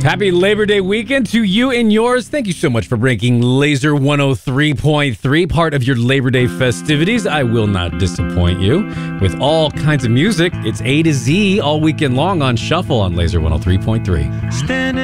Happy Labor Day weekend to you and yours. Thank you so much for breaking Laser 103.3, part of your Labor Day festivities. I will not disappoint you with all kinds of music. It's A to Z all weekend long on Shuffle on Laser 103.3.